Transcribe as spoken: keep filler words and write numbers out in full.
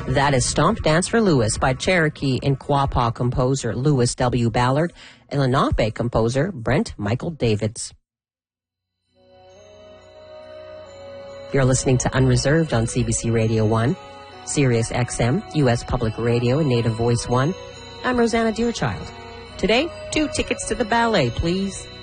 That is Stomp Dance for Lewis by Cherokee and Quapaw composer Lewis W. Ballard and Lenape composer Brent Michael Davids. You're listening to Unreserved on C B C Radio one, Sirius X M, U S Public Radio, and Native Voice one. I'm Rosanna Deerchild. Today, two tickets to the ballet, please.